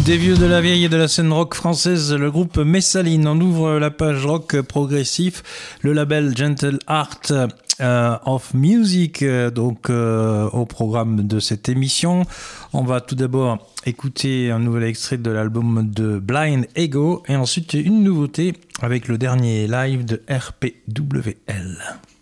Des vieux de la vieille et de la scène rock française, le groupe Messaline en ouvre la page rock progressif, le label Gentle Art of Music, au programme de cette émission. On va tout d'abord écouter un nouvel extrait de l'album de Blind Ego et ensuite une nouveauté avec le dernier live de RPWL.